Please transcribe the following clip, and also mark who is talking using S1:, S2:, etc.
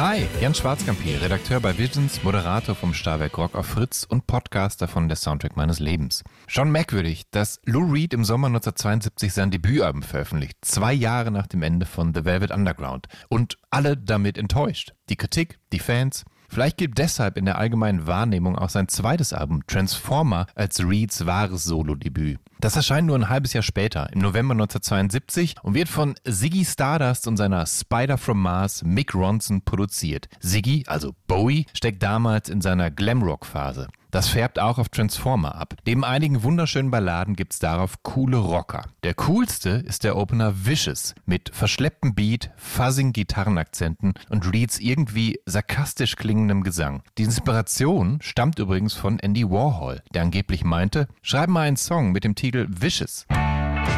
S1: Hi, Jan Schwarzkamp hier, Redakteur bei Visions, Moderator vom Starwerk Rock auf Fritz und Podcaster von Der Soundtrack meines Lebens. Schon merkwürdig, dass Lou Reed im Sommer 1972 sein Debütalbum veröffentlicht, 2 Jahre nach dem Ende von The Velvet Underground. Und alle damit enttäuscht. Die Kritik, die Fans. Vielleicht gilt deshalb in der allgemeinen Wahrnehmung auch sein zweites Album, Transformer, als Reeds wahres Solo-Debüt. Das erscheint nur ein halbes Jahr später, im November 1972 und wird von Ziggy Stardust und seiner Spider from Mars, Mick Ronson, produziert. Ziggy, also Bowie, steckt damals in seiner Glamrock-Phase. Das färbt auch auf Transformer ab. Neben einigen wunderschönen Balladen gibt's darauf coole Rocker. Der coolste ist der Opener Vicious mit verschlepptem Beat, fuzzigen Gitarrenakzenten und Reeds irgendwie sarkastisch klingendem Gesang. Die Inspiration stammt übrigens von Andy Warhol, der angeblich meinte, schreib mal einen Song mit dem Titel Vicious.